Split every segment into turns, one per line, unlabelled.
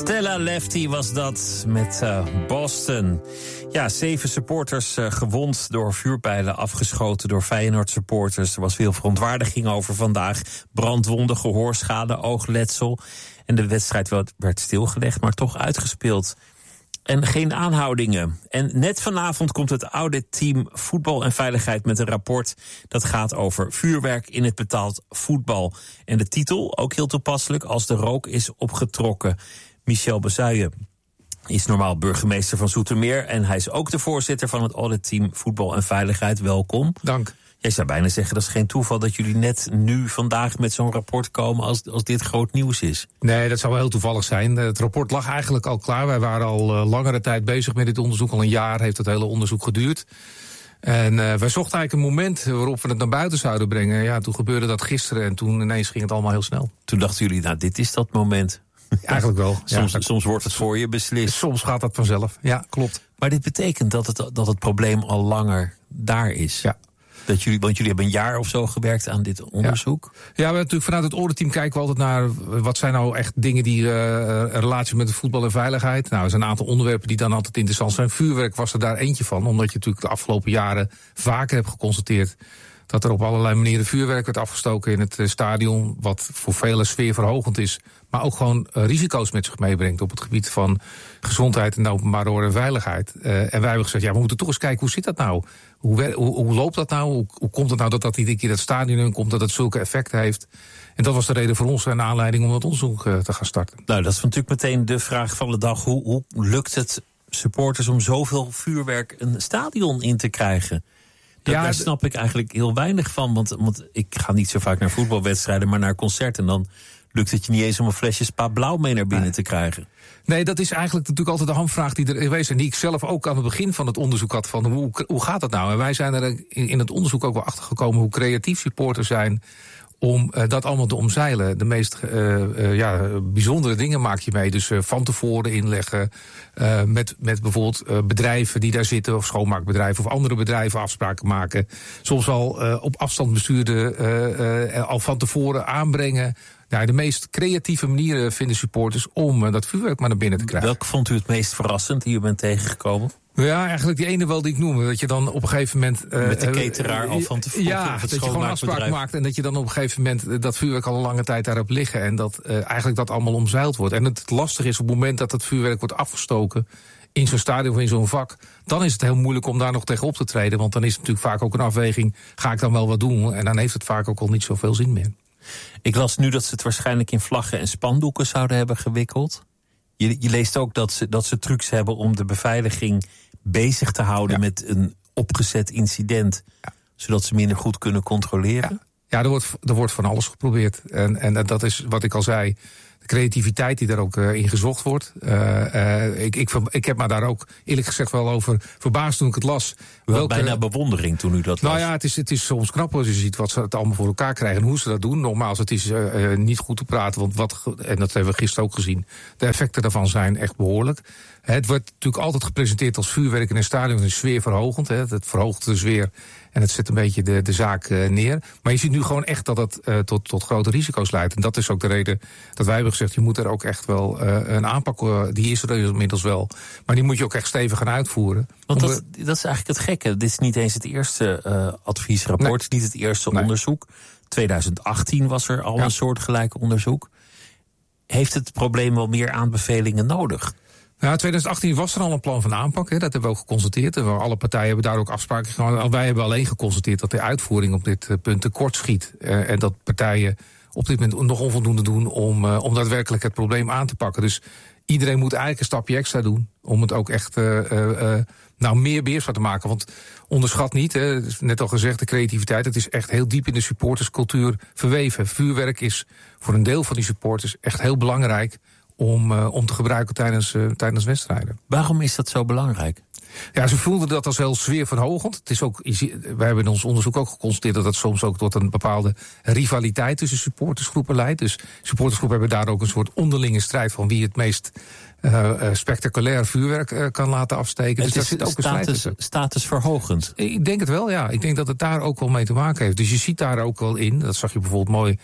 Stella Lefty was dat met Boston. Ja, 7 supporters gewond door vuurpijlen afgeschoten door Feyenoord-supporters. Er was veel verontwaardiging over vandaag. Brandwonden, gehoorschade, oogletsel. En de wedstrijd werd stilgelegd, maar toch uitgespeeld. En geen aanhoudingen. En net vanavond komt het auditteam Voetbal en Veiligheid met een rapport dat gaat over vuurwerk in het betaald voetbal. En de titel, ook heel toepasselijk, als de rook is opgetrokken. Michel Bezuijen is normaal burgemeester van Zoetermeer en hij is ook de voorzitter van het auditteam Voetbal en Veiligheid. Welkom.
Dank.
Jij zou bijna zeggen, dat is geen toeval dat jullie net nu vandaag met zo'n rapport komen als dit groot nieuws is.
Nee, dat zou wel heel toevallig zijn. Het rapport lag eigenlijk al klaar. Wij waren al langere tijd bezig met dit onderzoek. Al een jaar heeft het hele onderzoek geduurd. En wij zochten eigenlijk een moment waarop we het naar buiten zouden brengen. Ja, toen gebeurde dat gisteren en toen ineens ging het allemaal heel snel.
Toen dachten jullie, nou, dit is dat moment.
Eigenlijk wel.
Soms wordt het voor je beslist.
Soms gaat dat vanzelf. Ja, klopt.
Maar dit betekent dat het probleem al langer daar is.
Ja.
Want jullie hebben een jaar of zo gewerkt aan dit onderzoek.
Ja, we hebben natuurlijk vanuit het auditteam kijken we altijd naar wat zijn nou echt dingen die relatie met het voetbal en veiligheid. Nou, er zijn een aantal onderwerpen die dan altijd interessant zijn. Vuurwerk was er daar eentje van, omdat je natuurlijk de afgelopen jaren vaker hebt geconstateerd dat er op allerlei manieren vuurwerk werd afgestoken in het stadion, wat voor velen sfeerverhogend is, maar ook gewoon risico's met zich meebrengt op het gebied van gezondheid en openbare orde en veiligheid. En wij hebben gezegd, ja, we moeten toch eens kijken, hoe zit dat nou? Hoe loopt dat nou? Hoe komt het nou dat iedere keer dat stadion in komt, dat het zulke effecten heeft? En dat was de reden voor ons en de aanleiding om dat onderzoek te gaan starten.
Nou, dat is natuurlijk meteen de vraag van de dag. Hoe lukt het supporters om zoveel vuurwerk een stadion in te krijgen? Daar snap ik eigenlijk heel weinig van. Want ik ga niet zo vaak naar voetbalwedstrijden, maar naar concerten. En dan lukt het je niet eens om een flesje Spa Blauw mee naar binnen te krijgen.
Nee, dat is eigenlijk natuurlijk altijd de hamvraag die er geweest is. En die ik zelf ook aan het begin van het onderzoek had. Van hoe gaat dat nou? En wij zijn er in het onderzoek ook wel achter gekomen hoe creatief supporters zijn om dat allemaal te omzeilen. De meest bijzondere dingen maak je mee. Dus van tevoren inleggen. Met bijvoorbeeld bedrijven die daar zitten, of schoonmaakbedrijven of andere bedrijven afspraken maken. Soms al op afstand bestuurden, al van tevoren aanbrengen. Ja, de meest creatieve manieren vinden supporters om dat vuurwerk maar naar binnen te krijgen.
Welke vond u het meest verrassend die u bent tegengekomen?
Ja, eigenlijk die ene wel die ik noemde. Dat je dan op een gegeven moment
met de cateraar al van tevoren.
Ja, dat je gewoon een afspraak maakt en dat je dan op een gegeven moment dat vuurwerk al een lange tijd daarop liggen. En dat eigenlijk dat allemaal omzeild wordt. En het lastige is op het moment dat het vuurwerk wordt afgestoken in zo'n stadion of in zo'n vak, dan is het heel moeilijk om daar nog tegen op te treden. Want dan is het natuurlijk vaak ook een afweging, ga ik dan wel wat doen? En dan heeft het vaak ook al niet zoveel zin meer.
Ik las nu dat ze het waarschijnlijk in vlaggen en spandoeken zouden hebben gewikkeld. Je leest ook dat ze trucs hebben om de beveiliging bezig te houden met een opgezet incident, zodat ze minder goed kunnen controleren.
Ja, er wordt van alles geprobeerd. En dat is wat ik al zei, de creativiteit die daar ook in gezocht wordt. Ik heb me daar ook eerlijk gezegd wel over verbaasd toen ik het las.
Bijna bewondering toen u dat las.
Nou ja, het is soms knap als je ziet wat ze het allemaal voor elkaar krijgen en hoe ze dat doen. Nogmaals, het is niet goed te praten, want en dat hebben we gisteren ook gezien, de effecten daarvan zijn echt behoorlijk. Het wordt natuurlijk altijd gepresenteerd als vuurwerk in een stadion, een sfeerverhogend. Het verhoogt de sfeer en het zet een beetje de zaak neer. Maar je ziet nu gewoon echt dat het tot grote risico's leidt. En dat is ook de reden dat wij hebben gezegd, je moet er ook echt wel een aanpak, die is er inmiddels wel, maar die moet je ook echt stevig gaan uitvoeren.
Want dat is eigenlijk het gekke. Dit is niet eens het eerste adviesrapport, niet het eerste onderzoek. 2018 was er al een soortgelijk onderzoek. Heeft het probleem wel meer aanbevelingen nodig?
Ja, 2018 was er al een plan van aanpak. Dat hebben we ook geconstateerd. Alle partijen hebben daar ook afspraken gemaakt. Wij hebben alleen geconstateerd dat de uitvoering op dit punt tekort schiet. En dat partijen op dit moment nog onvoldoende doen om daadwerkelijk het probleem aan te pakken. Dus iedereen moet eigenlijk een stapje extra doen om het ook echt meer beheersbaar te maken. Want onderschat niet, het is net al gezegd, de creativiteit. Het is echt heel diep in de supporterscultuur verweven. Vuurwerk is voor een deel van die supporters echt heel belangrijk om te gebruiken tijdens wedstrijden.
Waarom is dat zo belangrijk?
Ja, ze voelden dat als heel sfeerverhogend. Het is ook, wij hebben in ons onderzoek ook geconstateerd dat het soms ook tot een bepaalde rivaliteit tussen supportersgroepen leidt. Dus supportersgroepen hebben daar ook een soort onderlinge strijd van wie het meest spectaculair vuurwerk kan laten afsteken.
Dus daar zit ook statusverhogend.
Ik denk het wel, ja. Ik denk dat het daar ook wel mee te maken heeft. Dus je ziet daar ook wel in, dat zag je bijvoorbeeld mooi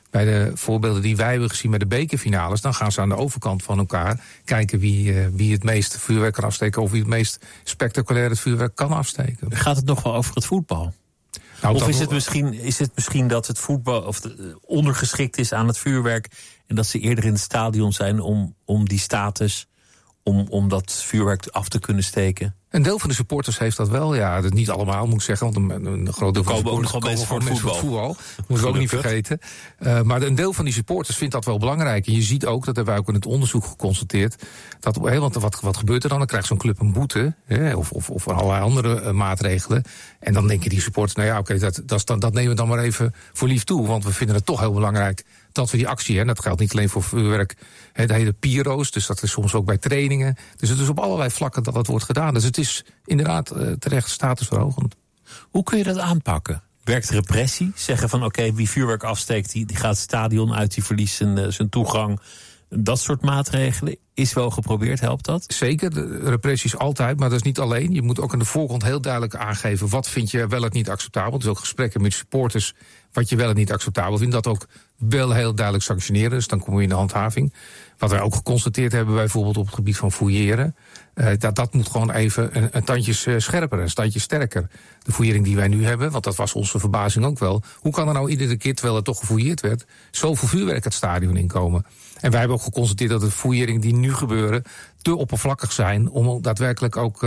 bij de voorbeelden die wij hebben gezien met de bekerfinales, dan gaan ze aan de overkant van elkaar kijken wie het meest vuurwerk kan afsteken of wie het meest spectaculair het vuurwerk kan afsteken.
Gaat het nog wel over het voetbal?
Nou,
of is het misschien dat het voetbal ondergeschikt is aan het vuurwerk en dat ze eerder in het stadion zijn om die status, om dat vuurwerk af te kunnen steken?
Een deel van de supporters heeft dat wel, ja. Dat niet allemaal, moet ik zeggen, want een groot deel van de supporters komen voor het voetbal. Moeten we ook niet vergeten. Maar een deel van die supporters vindt dat wel belangrijk. En je ziet ook, dat hebben wij ook in het onderzoek geconstateerd, want wat gebeurt er dan? Dan krijgt zo'n club een boete, of allerlei andere maatregelen. En dan denken die supporters, nou ja, oké, dat nemen we dan maar even voor lief toe. Want we vinden het toch heel belangrijk dat we die actie, en dat geldt niet alleen voor vuurwerk, de hele pyro's, dus dat is soms ook bij trainingen. Dus het is op allerlei vlakken dat wordt gedaan. Dus het is inderdaad terecht statusverhogend.
Hoe kun je dat aanpakken? Werkt repressie? Zeggen van oké, wie vuurwerk afsteekt, die gaat het stadion uit, die verliest zijn toegang. Dat soort maatregelen is wel geprobeerd, helpt dat?
Zeker, de repressie is altijd, maar dat is niet alleen. Je moet ook aan de voorkant heel duidelijk aangeven wat vind je wel en niet acceptabel. Dus ook gesprekken met supporters wat je wel en niet acceptabel vindt. Dat ook wel heel duidelijk sanctioneren, dus dan kom je in de handhaving. Wat wij ook geconstateerd hebben bijvoorbeeld op het gebied van fouilleren, dat moet gewoon even een tandje scherper, een tandje sterker. De fouillering die wij nu hebben, want dat was onze verbazing ook wel. Hoe kan er nou iedere keer, terwijl er toch gefouilleerd werd, zoveel vuurwerk het stadion inkomen? En wij hebben ook geconstateerd dat de fouilleringen die nu gebeuren te oppervlakkig zijn om daadwerkelijk ook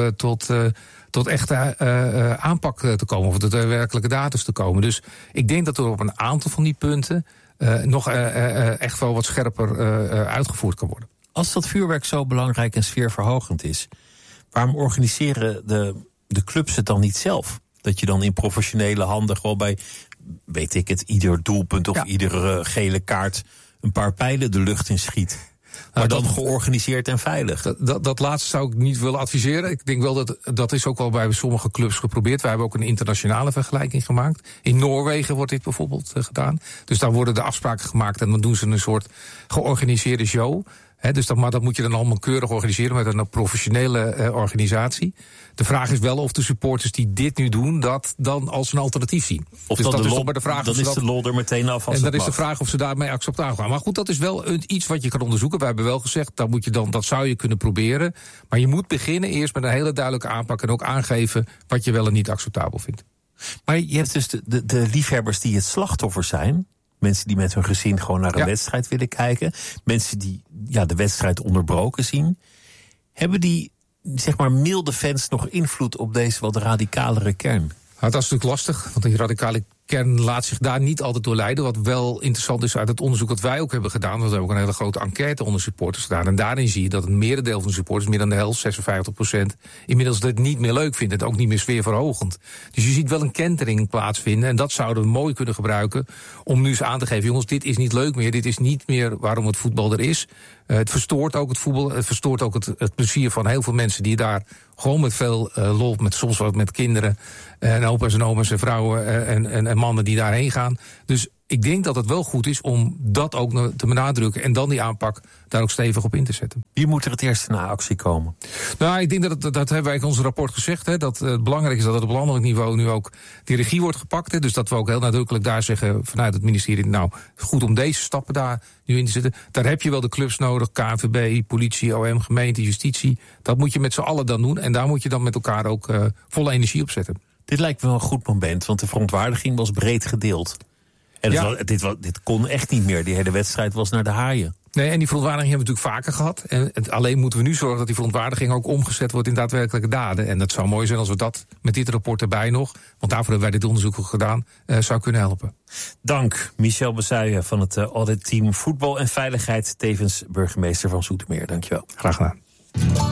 tot echte aanpak te komen, of tot werkelijke data te komen. Dus ik denk dat er op een aantal van die punten nog echt wel wat scherper uitgevoerd kan worden.
Als dat vuurwerk zo belangrijk en sfeerverhogend is, waarom organiseren de clubs het dan niet zelf? Dat je dan in professionele handen gewoon bij, weet ik het, ieder doelpunt of iedere gele kaart een paar pijlen de lucht in schiet. Maar dan georganiseerd en veilig.
Dat laatste zou ik niet willen adviseren. Ik denk wel dat is ook wel bij sommige clubs geprobeerd. Wij hebben ook een internationale vergelijking gemaakt. In Noorwegen wordt dit bijvoorbeeld gedaan. Dus daar worden de afspraken gemaakt en dan doen ze een soort georganiseerde show. Maar dat moet je dan allemaal keurig organiseren met een professionele organisatie. De vraag is wel of de supporters die dit nu doen dat dan als een alternatief zien.
Of dus dat is toch maar de vraag. Dan is de lol er meteen af. En
dat is de vraag of ze daarmee acceptabel gaan. Maar goed, dat is wel iets wat je kan onderzoeken. We hebben wel gezegd, dat zou je kunnen proberen. Maar je moet beginnen eerst met een hele duidelijke aanpak en ook aangeven wat je wel en niet acceptabel vindt.
Maar je hebt dus de liefhebbers die het slachtoffer zijn. Mensen die met hun gezin gewoon naar een wedstrijd willen kijken. Mensen die de wedstrijd onderbroken zien. Hebben die, zeg maar, milde fans nog invloed op deze wat radicalere kern?
Nou, dat is natuurlijk lastig, want die radicale kern laat zich daar niet altijd door leiden. Wat wel interessant is uit het onderzoek dat wij ook hebben gedaan, want we hebben ook een hele grote enquête onder supporters gedaan. En daarin zie je dat het merendeel van de supporters, meer dan de helft, 56%, inmiddels het niet meer leuk vindt. Het ook niet meer sfeerverhogend. Dus je ziet wel een kentering plaatsvinden. En dat zouden we mooi kunnen gebruiken om nu eens aan te geven, jongens, dit is niet leuk meer. Dit is niet meer waarom het voetbal er is. Het verstoort ook het voetbal. Het verstoort ook het plezier van heel veel mensen die daar gewoon met veel lol, soms wat met kinderen en opa's en oma's en vrouwen en mannen die daarheen gaan. Dus ik denk dat het wel goed is om dat ook te benadrukken en dan die aanpak daar ook stevig op in te zetten.
Wie moet er het eerst naar actie komen?
Nou, ik denk dat hebben wij in ons rapport gezegd. Dat het belangrijk is dat het op landelijk niveau nu ook die regie wordt gepakt. Dus dat we ook heel nadrukkelijk daar zeggen vanuit het ministerie, nou, goed om deze stappen daar nu in te zetten. Daar heb je wel de clubs nodig, KNVB, politie, OM, gemeente, justitie. Dat moet je met z'n allen dan doen en daar moet je dan met elkaar ook volle energie op zetten.
Dit lijkt me wel een goed moment, want de verontwaardiging was breed gedeeld. En dit kon echt niet meer. Die hele wedstrijd was naar de haaien.
Nee, en die verontwaardiging hebben we natuurlijk vaker gehad. En alleen moeten we nu zorgen dat die verontwaardiging ook omgezet wordt in daadwerkelijke daden. En dat zou mooi zijn als we dat met dit rapport erbij nog, want daarvoor hebben wij dit onderzoek ook gedaan, zou kunnen helpen.
Dank, Michel Bezuijen van het auditteam Voetbal en Veiligheid, tevens burgemeester van Zoetermeer. Dankjewel.
Graag gedaan.